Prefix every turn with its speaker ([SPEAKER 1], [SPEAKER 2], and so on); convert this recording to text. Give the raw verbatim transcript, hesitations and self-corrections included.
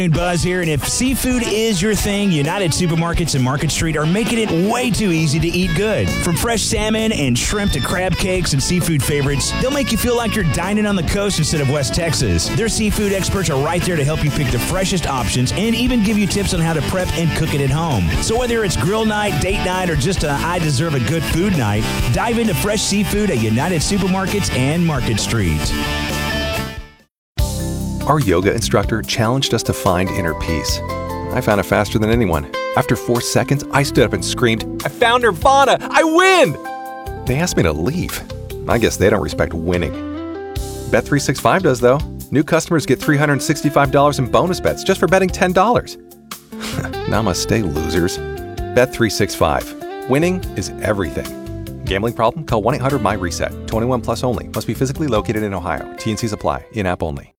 [SPEAKER 1] Buzz here, and if seafood is your thing, United Supermarkets and Market Street are making it way too easy to eat good. From fresh salmon and shrimp to crab cakes and seafood favorites, they'll make you feel like you're dining on the coast instead of West Texas. Their seafood experts are right there to help you pick the freshest options and even give you tips on how to prep and cook it at home. So whether it's grill night, date night, or just a I deserve a good food night, dive into fresh seafood at United Supermarkets and Market Street.
[SPEAKER 2] Our yoga instructor challenged us to find inner peace. I found it faster than anyone. After four seconds, I stood up and screamed, "I found Nirvana! I win!" They asked me to leave. I guess they don't respect winning. Bet three sixty-five does, though. New customers get three hundred sixty-five dollars in bonus bets just for betting ten dollars. Namaste, losers. Bet three sixty-five. Winning is everything. Gambling problem? Call one eight hundred M Y RESET. twenty-one plus only. Must be physically located in Ohio. T and Cs apply. In-app only.